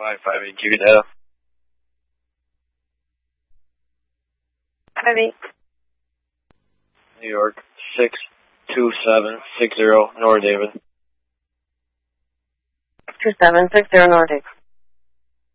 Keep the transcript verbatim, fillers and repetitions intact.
five five eight, give you data. Five eight. New York, six two seven six zero, North David. Two seven six zero North David.